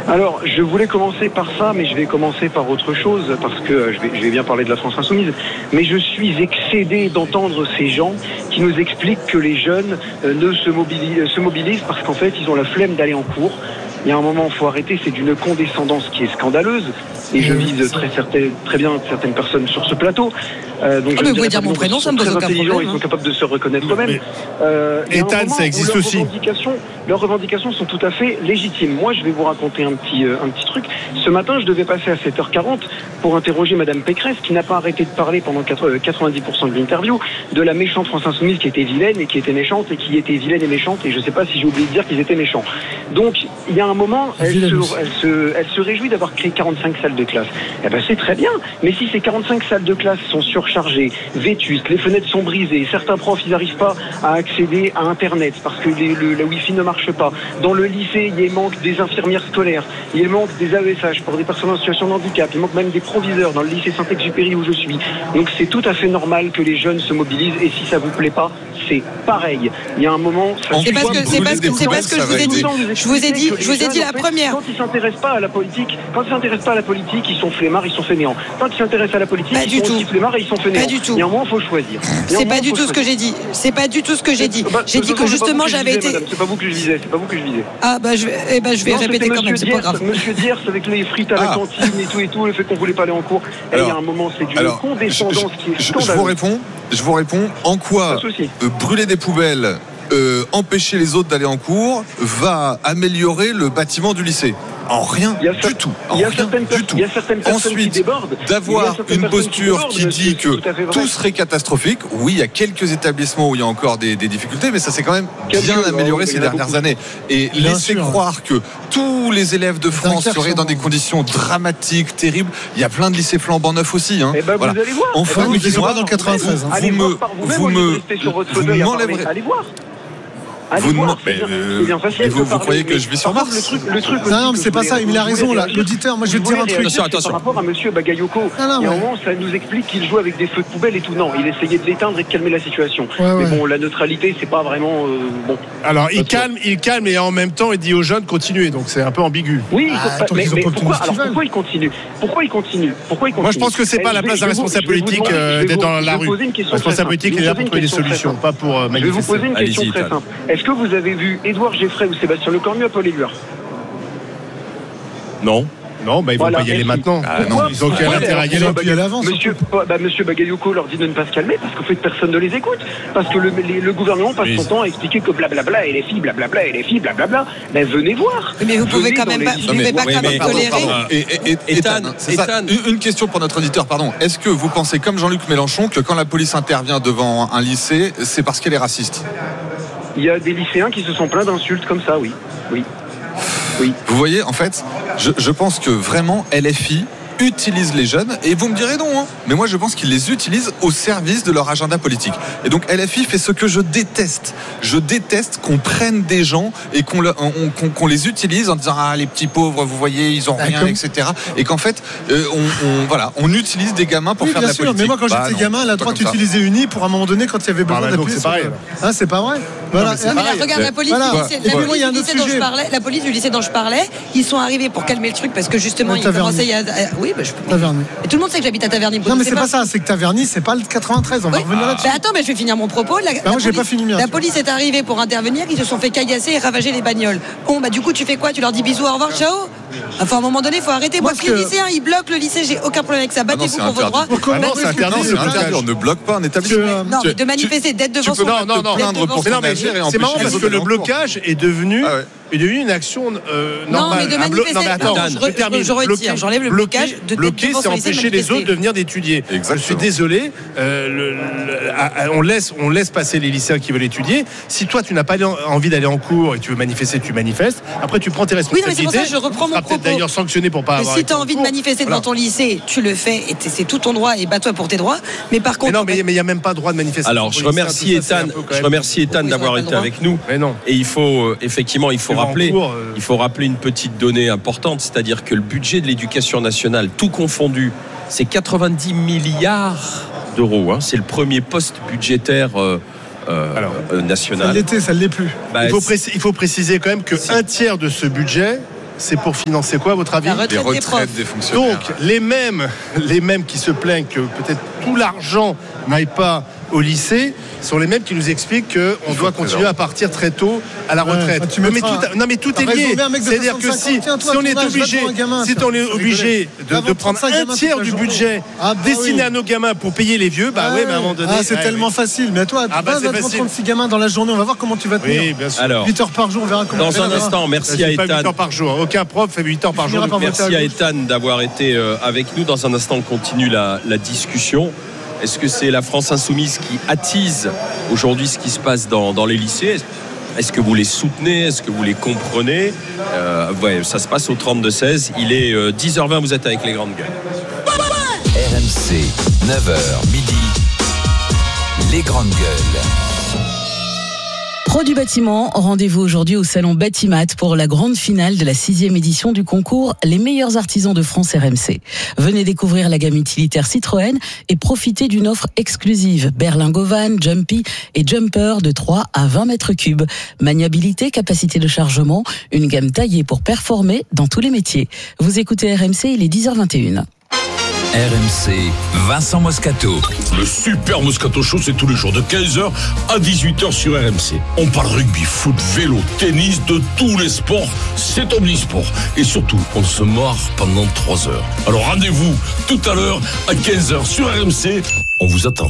Alors, je voulais commencer par ça, mais je vais commencer par autre chose, parce que je vais bien parler de la France Insoumise, mais je suis excédé d'entendre ces gens qui nous expliquent que les jeunes se mobilisent parce qu'en fait, ils ont la flemme d'aller en cours. Il y a un moment, il faut arrêter, c'est d'une condescendance qui est scandaleuse. Et je vise très bien certaines personnes sur ce plateau. Donc vous pouvez dire mon prénom, ça me pose aucun problème. Ils sont capables de se reconnaître eux-mêmes. Ethan, ça existe aussi. Leurs revendications sont tout à fait légitimes. Moi, je vais vous raconter un petit truc. Ce matin, je devais passer à 7h40 pour interroger Madame Pécresse, qui n'a pas arrêté de parler pendant 90% de l'interview de la méchante France Insoumise qui était vilaine et qui était méchante et qui était vilaine et méchante. Et je ne sais pas si j'ai oublié de dire qu'ils étaient méchants. Donc, il y a un moment, elle se réjouit d'avoir créé 45 salles de classe. Eh ben, c'est très bien. Mais si ces 45 salles de classe sont surchargées, vétustes, les fenêtres sont brisées, certains profs, ils n'arrivent pas à accéder à Internet parce que la Wi-Fi ne marche pas. Dans le lycée, il manque des infirmières scolaires, il manque des AESH pour des personnes en situation de handicap, il manque même des proviseurs dans le lycée Saint-Exupéry où je suis. Donc c'est tout à fait normal que les jeunes se mobilisent et si ça vous plaît pas, c'est pareil. Il y a un moment... C'est parce que je vous ai dit. Je vous ai dit la première. Quand ils s'intéressent pas à la politique, ils sont flemmards, ils sont fainéants. Quand ils s'intéressent à la politique, ils sont aussi flemmards et ils sont fainéants. Pas du tout. Il y a un moment, il faut choisir. C'est pas du tout ce que j'ai dit. C'est pas du tout ce que j'ai dit. J'ai dit que justement j'avais été... C'est pas vous que je visais. Ah bah je vais répéter quand même, c'est pas grave. Monsieur Diers avec les frites à la cantine et tout, le fait qu'on voulait pas aller en cours. Il y a un moment, c'est d'une condescendance qui est scandaleuse. Je vous réponds. En quoi brûler des poubelles, empêcher les autres d'aller en cours va améliorer le bâtiment du lycée? En rien du tout. Il y a certaines personnes qui débordent. D'avoir une posture qui dit que tout serait catastrophique. Oui, il y a quelques établissements où il y a encore des difficultés, mais ça s'est quand même bien amélioré ces dernières années. Et laisser croire que tous les élèves de France seraient dans des conditions dramatiques, terribles. Il y a plein de lycées flambant neufs aussi. Vous allez voir. Enfin, ils sont pas dans le 93. Vous m'enlèverez. Allez voir. Vous croyez que je vais sur Mars? Non, mais c'est pas ça, il a raison là. L'auditeur, moi je vais te dire un truc. Par rapport à monsieur Bagayoko, il y a un moment, ça nous explique qu'il joue avec des feux de poubelle et tout. Non, il essayait de l'éteindre et de calmer la situation. Mais bon, la neutralité, c'est pas vraiment bon. Alors, il calme et en même temps, il dit aux jeunes continuez. Donc c'est un peu ambigu. Oui, mais pourquoi il continue? Pourquoi il continue? Moi, je pense que c'est pas la place d'un responsable politique d'être dans la rue. Le responsable politique, il est là pour trouver des solutions, pas pour manifester. Je vais vous poser une question très simple. Est-ce que vous avez vu Édouard Geffray ou Sébastien Lecornu à Paul Éluard? Non, bah ils vont pas y aller maintenant. Ils ont qu'à l'intérêt à y aller à l'avance. Monsieur Bagayoko leur dit de ne pas se calmer parce qu'en fait personne ne les écoute. Parce que le gouvernement passe son temps à expliquer que blablabla et les filles blablabla et les filles blablabla. Mais venez voir. Mais vous pouvez quand même pas tolérer. Ethan, une question pour notre auditeur, pardon. Est-ce que vous pensez comme Jean-Luc Mélenchon que quand la police intervient devant un lycée, c'est parce qu'elle est raciste? Il y a des lycéens qui se sont plaints d'insultes comme ça, oui. Vous voyez, en fait, je pense que vraiment LFI utilise les jeunes, et vous me direz non, hein, mais moi je pense qu'ils les utilisent au service de leur agenda politique. Et donc LFI fait ce que je déteste. Je déteste qu'on prenne des gens et qu'on les utilise en disant les petits pauvres, vous voyez, ils ont rien, etc. Et qu'en fait, on utilise des gamins pour faire de la politique. Mais moi quand j'étais gamin, la droite utilisait Uni pour à un moment donné quand il y avait besoin d'appuyer. C'est pareil. C'est pas vrai. Regarde la police du lycée dont je parlais, ils sont arrivés pour calmer le truc parce que justement ils commençaient à... Oui, je peux... Taverny. Et tout le monde sait que j'habite à Taverny. Non, mais c'est pas ça, c'est que Taverny, c'est pas le 93. On va revenir là-dessus. Attends, mais je vais finir mon propos. La police est arrivée pour intervenir, ils se sont fait caillasser et ravager les bagnoles. Bon, du coup, tu fais quoi? Tu leur dis bisous, au revoir, ciao? Enfin, à un moment donné, il faut arrêter. Moi, les lycéens, ils bloquent le lycée, j'ai aucun problème avec ça. Battez-vous pour vos droits. Non, c'est interdit. On ne bloque pas un établissement. Non, mais de manifester, d'être devant son... Non, c'est marrant parce que le blocage est devenu une action normale. Non, mais de manifester. Non, mais attends, je retire, j'enlève le blocage. Bloquer, c'est empêcher les autres de venir d'étudier. Je suis désolé, on laisse passer les lycéens qui veulent étudier. Si toi, tu n'as pas envie d'aller en cours et tu veux manifester, tu manifestes. Après, tu prends tes responsabilités. Oui, mais c'est pour ça que je reprends mon propos. Peut-être d'ailleurs sanctionné pour pas avoir. Si tu as envie de manifester devant ton lycée, tu le fais et c'est tout ton droit et bats-toi pour tes droits. Mais par contre. Mais il n'y a même pas droit de manifester. Alors, je remercie Ethan d'avoir été avec nous. Et il faut effectivement, rappeler une petite donnée importante, c'est-à-dire que le budget de l'éducation nationale, tout confondu, c'est 90 milliards d'euros. C'est le premier poste budgétaire national. Ça l'était, ça ne l'est plus. Il faut préciser quand même qu'un tiers de ce budget c'est pour financer quoi, à votre avis ? Les retraites des fonctionnaires. Donc, les mêmes qui se plaignent que peut-être tout l'argent n'aille pas au lycée sont les mêmes qui nous expliquent qu'on doit continuer à partir très tôt à la retraite. Mais tout est lié. C'est-à-dire que si on est obligé de prendre un tiers du budget destiné à nos gamins pour payer les vieux, mais à un moment donné. C'est tellement facile. Mais toi, 36 gamins dans la journée, on va voir comment tu vas tenir. Oui, bien sûr. Alors, 8 heures par jour, on verra comment. Dans un instant, merci à Ethan. 8 heures par jour. Aucun prof fait 8 heures par jour. Merci à Ethan d'avoir été avec nous. Dans un instant, on continue la discussion. Est-ce que c'est la France Insoumise qui attise aujourd'hui ce qui se passe dans les lycées ? Est-ce que vous les soutenez ? Est-ce que vous les comprenez ? Ça se passe au 32-16. Il est 10h20, vous êtes avec les grandes gueules. RMC, 9h, midi, les grandes gueules. Pro du bâtiment, rendez-vous aujourd'hui au salon Batimat pour la grande finale de la 6e édition du concours Les meilleurs artisans de France RMC. Venez découvrir la gamme utilitaire Citroën et profitez d'une offre exclusive. Berlingovan, Jumpy et Jumper de 3 à 20 mètres cubes. Maniabilité, capacité de chargement, une gamme taillée pour performer dans tous les métiers. Vous écoutez RMC, il est 10h21. RMC, Vincent Moscato. Le super Moscato Show, c'est tous les jours de 15h à 18h sur RMC. On parle rugby, foot, vélo, tennis, de tous les sports. C'est omnisport. Et surtout, on se marre pendant 3 heures. Alors rendez-vous tout à l'heure à 15h sur RMC. On vous attend.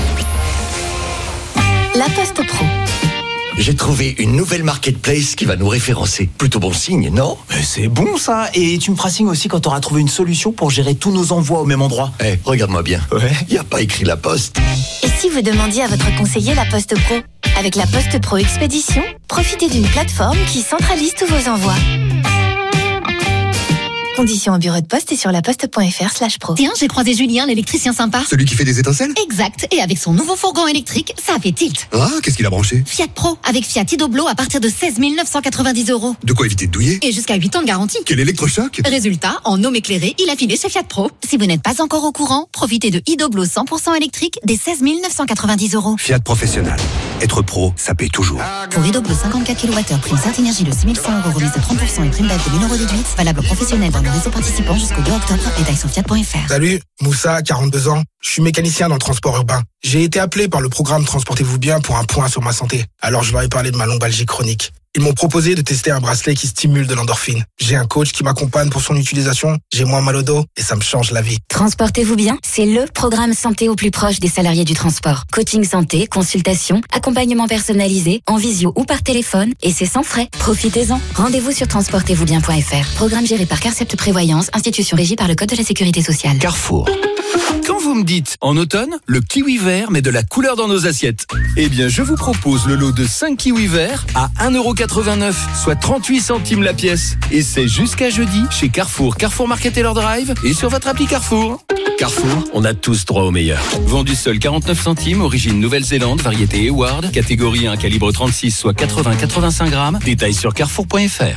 La Poste Pro. J'ai trouvé une nouvelle marketplace qui va nous référencer. Plutôt bon signe, non ? C'est bon ça. Et tu me feras signe aussi quand tu auras trouvé une solution pour gérer tous nos envois au même endroit. Regarde-moi bien. Il n'y a pas écrit La Poste. Et si vous demandiez à votre conseiller La Poste Pro ? Avec La Poste Pro Expédition, profitez d'une plateforme qui centralise tous vos envois. Conditions au bureau de poste et sur laposte.fr/pro. Tiens, j'ai croisé Julien, l'électricien sympa. Celui qui fait des étincelles ? Exact. Et avec son nouveau fourgon électrique, ça a fait tilt. Ah, qu'est-ce qu'il a branché ? Fiat Pro, avec Fiat Idoblo à partir de 16 990 €. De quoi éviter de douiller ? Et jusqu'à 8 ans de garantie. Quel électrochoc ? Résultat, en homme éclairé, il a filé chez Fiat Pro. Si vous n'êtes pas encore au courant, profitez de Idoblo 100% électrique des 16 990 €. Fiat Professionnel. Être pro, ça paye toujours. Pour Idoblo 54 kWh, prime Saint-Énergie de 6 100 €, remise de 30% et prime bête de 1 000 € déduite. Valable professionnel dans le réseau participant jusqu'au 2 octobre. Détails sur fiat.fr. Salut, Moussa, 42 ans. Je suis mécanicien dans le transport urbain. J'ai été appelé par le programme Transportez-vous bien pour un point sur ma santé. Alors je leur ai parlé de ma lombalgie chronique. Ils m'ont proposé de tester un bracelet qui stimule de l'endorphine. J'ai un coach qui m'accompagne pour son utilisation. J'ai moins mal au dos et ça me change la vie. Transportez-vous bien, c'est le programme santé au plus proche des salariés du transport. Coaching santé, consultation, accompagnement personnalisé, en visio ou par téléphone, et c'est sans frais. Profitez-en. Rendez-vous sur transportezvousbien.fr. Programme géré par Carcept Prévoyance, institution régie par le Code de la Sécurité sociale. Carrefour. Quand vous me dites en automne, le kiwi vert met de la couleur dans nos assiettes. Eh bien, je vous propose le lot de 5 kiwis verts à 1,89 €, soit 38 centimes la pièce. Et c'est jusqu'à jeudi chez Carrefour, Carrefour Market Taylor Drive et sur votre appli Carrefour. Carrefour, on a tous droit au meilleur. Vendu seul 49 centimes, origine Nouvelle-Zélande, variété Eward, catégorie 1, calibre 36, soit 80-85 grammes. Détails sur carrefour.fr.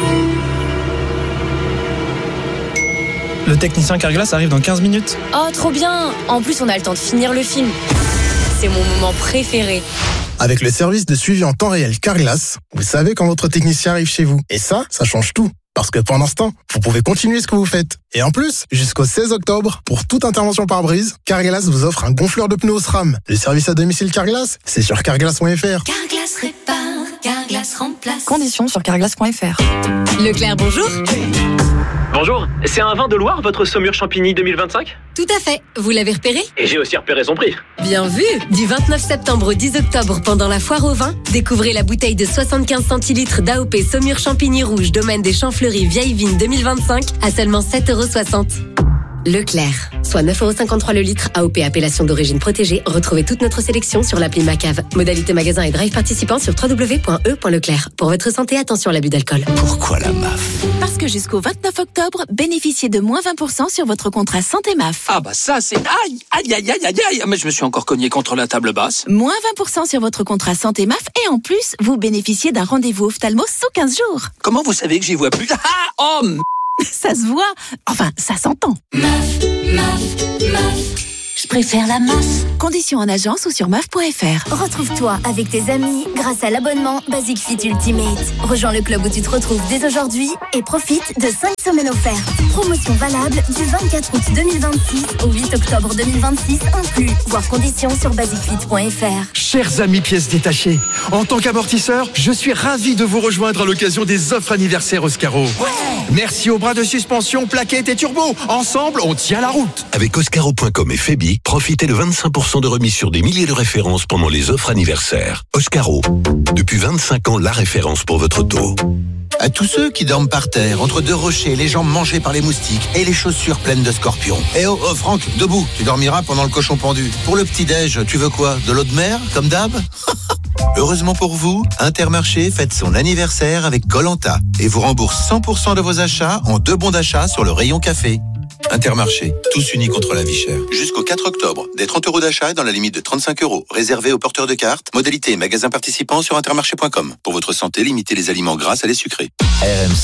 Le technicien Carglass arrive dans 15 minutes. Oh, trop bien! En plus, on a le temps de finir le film. C'est mon moment préféré. Avec le service de suivi en temps réel Carglass, vous savez quand votre technicien arrive chez vous. Et ça change tout. Parce que pendant ce temps, vous pouvez continuer ce que vous faites. Et en plus, jusqu'au 16 octobre, pour toute intervention par brise, Carglass vous offre un gonfleur de pneus au SRAM. Le service à domicile Carglass, c'est sur carglass.fr. Carglass répare, Carglass remplace. Conditions sur carglass.fr. Leclerc, bonjour. Bonjour, c'est un vin de Loire, votre Saumur Champigny 2025 ? Tout à fait, vous l'avez repéré ? Et j'ai aussi repéré son prix. Bien vu. Du 29 septembre au 10 octobre, pendant la foire au vin, découvrez la bouteille de 75 centilitres d'AOP Saumur Champigny Rouge, domaine des Champs-Fleuris Vieille Vigne 2025, à seulement 7,60 €. Leclerc, soit 9,53 € le litre, AOP appellation d'origine protégée. Retrouvez toute notre sélection sur l'appli Macave. Modalité magasin et drive participant sur www.e.leclerc. Pour votre santé, attention à l'abus d'alcool. Pourquoi la MAF ? Parce que jusqu'au 29 octobre, bénéficiez de moins 20% sur votre contrat santé MAF. Ah bah ça c'est... Aïe, mais je me suis encore cogné contre la table basse. Moins 20% sur votre contrat santé MAF et en plus, vous bénéficiez d'un rendez-vous ophtalmo sous 15 jours. Comment vous savez que j'y vois plus ? Ça se voit, enfin ça s'entend. MAF. Je préfère la MAF. Conditions en agence ou sur MAF.fr. Retrouve-toi avec tes amis grâce à l'abonnement Basic Fit Ultimate. Rejoins le club où tu te retrouves dès aujourd'hui et profite de 5 semaines offertes. Promotion valable du 24 août 2026 au 8 octobre 2026 inclus. Voir conditions sur basicfit.fr. Chers amis pièces détachées, en tant qu'amortisseur, je suis ravi de vous rejoindre à l'occasion des offres anniversaires Oscaro. Ouais. Merci aux bras de suspension, plaquettes et turbo. Ensemble, on tient la route. Avec Oscaro.com et Febi, profitez de 25% de remise sur des milliers de références pendant les offres anniversaires. Oscaro, depuis 25 ans, la référence pour votre taux. À tous ceux qui dorment par terre, entre deux rochers, les jambes mangées par les moustiques et les chaussures pleines de scorpions. Eh oh, Franck, debout, tu dormiras pendant le cochon pendu. Pour le petit-déj, tu veux quoi? De l'eau de mer, comme d'hab? Heureusement pour vous, Intermarché fête son anniversaire avec Koh-Lanta et vous rembourse 100% de vos achats en 2 bons d'achat sur le rayon café. Intermarché, tous unis contre la vie chère. Jusqu'au 4 octobre, des 30 € d'achat dans la limite de 35 €, réservés aux porteurs de cartes. Modalité et magasins participants sur intermarché.com. Pour votre santé, limitez les aliments gras à les sucrés. RMC.